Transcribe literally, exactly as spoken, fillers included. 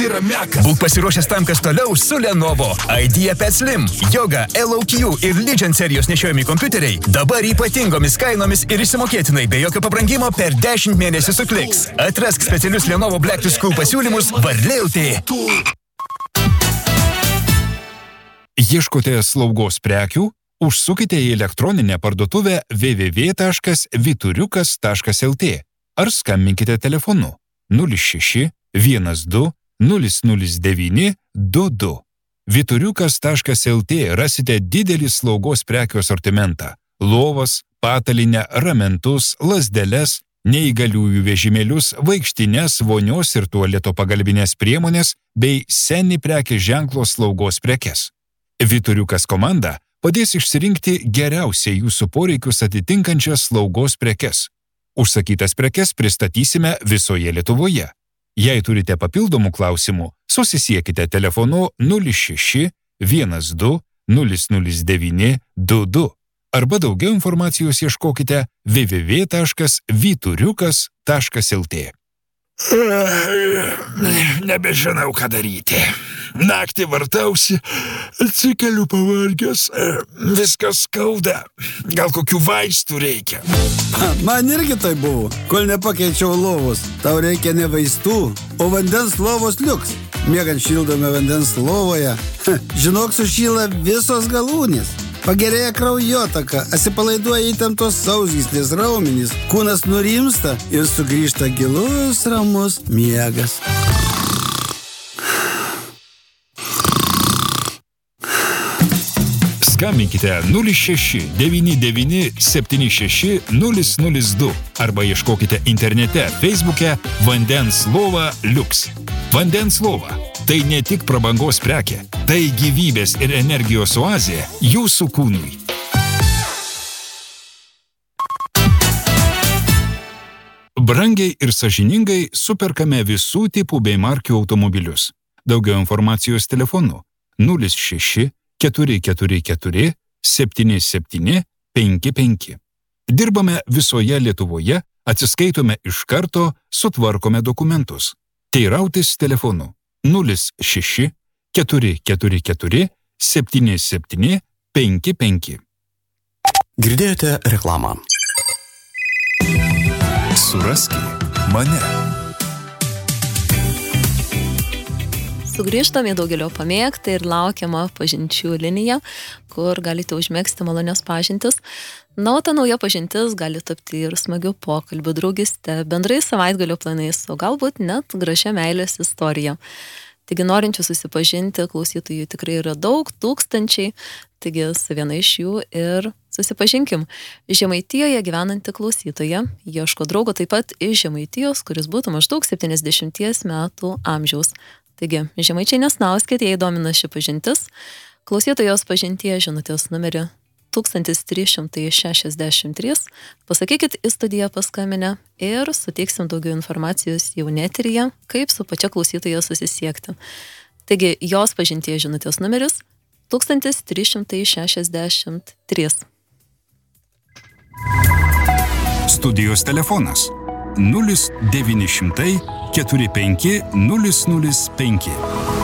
yra mekas. Būk pasiruošęs tam, kas toliau su Lenovo. IdeaPad Slim, Yoga, L O Q ir Legion serijos nešiojami kompiuteriai dabar ypatingomis kainomis ir išsimokėtinai be jokio pabrangimo per dešimt mėnesių su Kliks. Atrask specialius Lenovo Black to School pasiūlymus Varlė.lt. Ieškote slaugos prekių? Užsukite į elektroninę parduotuvę w w w taškas vituriukas taškas l t ar skambinkite telefonu nulis šeši vienas du nulis nulis devyni du du. vituriukas taškas l t rasite didelį slaugos prekių asortimentą – lovas, patalinę, ramentus, lazdeles, neįgaliųjų vežimėlius, vaikštines, vonios ir tualeto pagalbinės priemonės bei seni prekės ženklo slaugos prekes. Vituriukas komanda padės išsirinkti geriausiai jūsų poreikius atitinkančias slaugos prekes. Užsakytas prekes pristatysime visoje Lietuvoje. Jei turite papildomų klausimų, susisiekite telefonu nulis šeši vienas du nulis nulis devyni du du arba daugiau informacijos ieškokite w w w taškas vituriukas taškas l t. Nebežinau, ką daryti. Naktį vartausi, atsikeliu pavargęs, viskas skauda. Gal kokių vaistų reikia? Man irgi tai buvo, kol nepakeičiau lovos. Tau reikia ne vaistų, o vandens lovos liuks. Miegant šildome vandens lovoje. Žinok, sušyla visos galūnės. Pagerėja kraujotaka, atsipalaiduoja įtemptos sausgyslės raumenys, kūnas nurimsta ir sugrįžta gilus ramus miegas. Skambinkite nulis šeši devyni devyni septyni šeši nulis nulis du arba ieškokite internete Facebook'e Vandens lova Liuks. Vandens lova – tai ne tik prabangos prekė, tai gyvybės ir energijos oazė jūsų kūnui. Brangiai ir sąžiningai superkame visų tipų bei markių automobilius. Daugiau informacijos telefonu nulis šeši keturi keturi keturi septyni septyni penki penki. Dirbame visoje Lietuvoje, atsiskaitome iš karto, sutvarkome dokumentus. Teirautis telefonu nulis šeši keturi keturi keturi septyni septyni penki penki. Girdėjote reklamą. Suraski mane. Sugrįžtame į daugelio pamėgtą ir laukiamą pažinčių liniją, kur galite užmėgsti malonios pažintis. Na, o ta nauja pažintis gali tapti ir smagių pokalbių, draugystė, bendrai savaitgalio planais, o galbūt net gražia meilės istorija. Taigi norinčių susipažinti klausytojų tikrai yra daug, tūkstančiai, taigi su viena iš jų ir susipažinkim. Žemaitijoje gyvenanti klausytoja ieško draugo taip pat iš Žemaitijos, kuris būtų maždaug septyniasdešimties metų amžiaus. Taigi, žemaičiai nesnauskit, jei domina ši pažintis. Klausytojos pažintie žinutės numerį tūkstantis trys šimtai šešiasdešimt trys. Pasakykit į studiją paskambinę ir suteiksim daugiau informacijos jau eteryje, kaip su pačia klausytoja susisiekti. Taigi, jos pažintie žinutės numeris tūkstantis trys šimtai šešiasdešimt trys. Studijos telefonas nulis devyni šimtai keturi penki nulis nulis penki.